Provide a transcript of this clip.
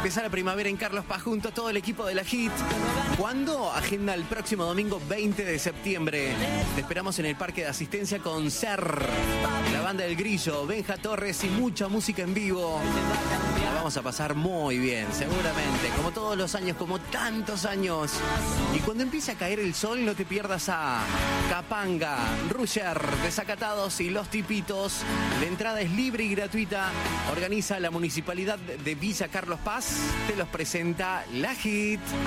Empieza la primavera en Carlos Paz junto a todo el equipo de la HIT. ¿Cuándo? Agenda el próximo domingo 20 de septiembre. Te esperamos en el Parque de Asistencia con Ser, la banda del Grillo, Benja Torres y mucha música en vivo. La vamos a pasar muy bien, seguramente, como todos los años, como tantos años. Y cuando empiece a caer el sol, no te pierdas a Capanga, Rusher, Desacatados y Los Tipitos. La entrada es libre y gratuita. Organiza la Municipalidad de Villa Carlos Paz. Te los presenta la HIT.